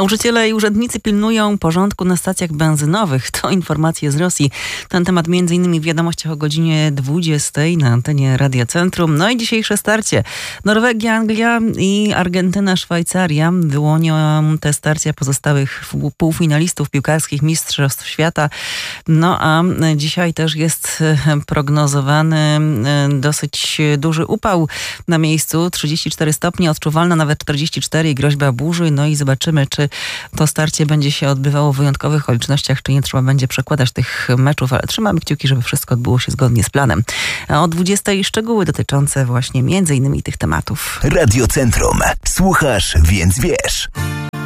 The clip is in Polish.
Nauczyciele i urzędnicy pilnują porządku na stacjach benzynowych. To informacje z Rosji. Ten temat m.in. w wiadomościach o godzinie 20 na antenie Radia Centrum. No i dzisiejsze starcie. Norwegia, Anglia i Argentyna, Szwajcaria wyłonią te starcia pozostałych półfinalistów piłkarskich Mistrzostw Świata. No a dzisiaj też jest prognozowany dosyć duży upał na miejscu. 34 stopnie, odczuwalna nawet 44 i groźba burzy. No i zobaczymy, czy to starcie będzie się odbywało w wyjątkowych okolicznościach, czy nie trzeba będzie przekładać tych meczów, ale trzymamy kciuki, żeby wszystko odbyło się zgodnie z planem. A o 20 szczegóły dotyczące właśnie między innymi tych tematów. Radio Centrum. Słuchasz, więc wiesz.